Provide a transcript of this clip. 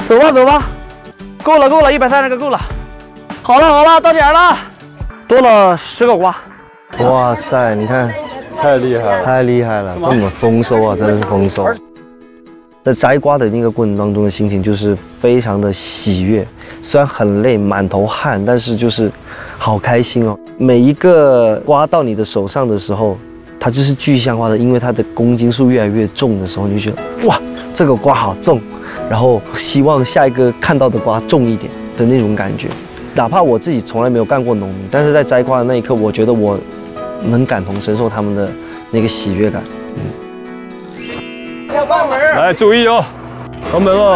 走吧，走吧，够了，够了，130个够了。好了，好了，到点了，多了10个瓜。哇塞，你看， 太厉害了， 太厉害了，这么丰收啊，真的是丰收。在摘瓜的那个过程当中的心情就是非常的喜悦，虽然很累，满头汗，但是就是好开心哦。每一个瓜到你的手上的时候，它就是具象化的，因为它的公斤数越来越重的时候，你就觉得哇，这个瓜好重，然后希望下一个看到的瓜重一点的那种感觉。哪怕我自己从来没有干过农民，但是在摘瓜的那一刻，我觉得我能感同身受他们的那个喜悦感。 来注意哦，关门了。